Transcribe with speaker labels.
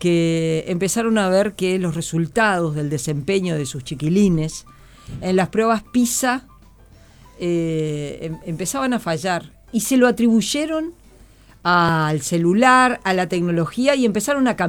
Speaker 1: que empezaron a ver que los resultados del desempeño de sus chiquilines en las pruebas PISA empezaban a fallar y se lo atribuyeron al celular, a la tecnología y empezaron a cambiar